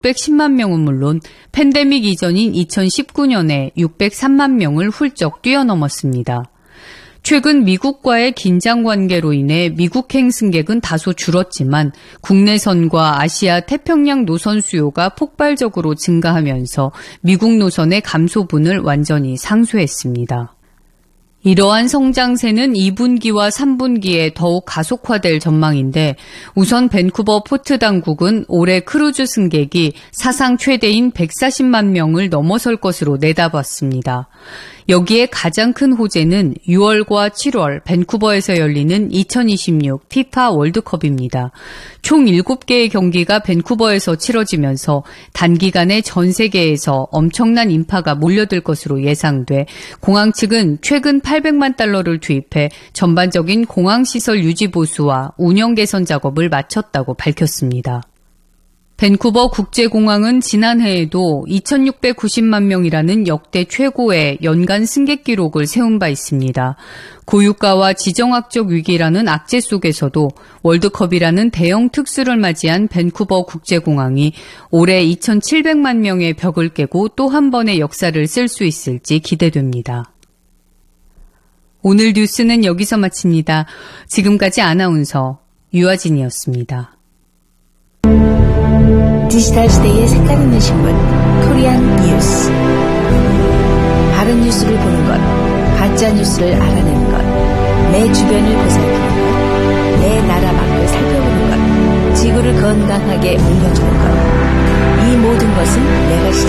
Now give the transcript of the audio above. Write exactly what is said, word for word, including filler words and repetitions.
육백십만 명은 물론 팬데믹 이전인 이천십구 년에 육백삼만 명을 훌쩍 뛰어넘었습니다. 최근 미국과의 긴장 관계로 인해 미국행 승객은 다소 줄었지만 국내선과 아시아 태평양 노선 수요가 폭발적으로 증가하면서 미국 노선의 감소분을 완전히 상쇄했습니다. 이러한 성장세는 이 분기와 삼 분기에 더욱 가속화될 전망인데 우선 밴쿠버 포트 당국은 올해 크루즈 승객이 사상 최대인 백사십만 명을 넘어설 것으로 내다봤습니다. 여기에 가장 큰 호재는 유월과 칠월 밴쿠버에서 열리는 이천이십육 피파 월드컵입니다. 총 일곱 개의 경기가 밴쿠버에서 치러지면서 단기간에 전 세계에서 엄청난 인파가 몰려들 것으로 예상돼 공항 측은 최근 팔백만 달러를 투입해 전반적인 공항시설 유지 보수와 운영 개선 작업을 마쳤다고 밝혔습니다. 밴쿠버 국제공항은 지난해에도 이천육백구십만 명이라는 역대 최고의 연간 승객 기록을 세운 바 있습니다. 고유가와 지정학적 위기라는 악재 속에서도 월드컵이라는 대형 특수를 맞이한 밴쿠버 국제공항이 올해 이천칠백만 명의 벽을 깨고 또 한 번의 역사를 쓸 수 있을지 기대됩니다. 오늘 뉴스는 여기서 마칩니다. 지금까지 아나운서 유아진이었습니다. 디지털 시대의 색깔 있는 신문 코리안 뉴스. 바른 뉴스를 보는 것, 가짜 뉴스를 알아내는 것, 내 주변을 보살피는 것, 내 나라 밖을 살펴보는 것, 지구를 건강하게 물려주는 것. 이 모든 것은 내가 시작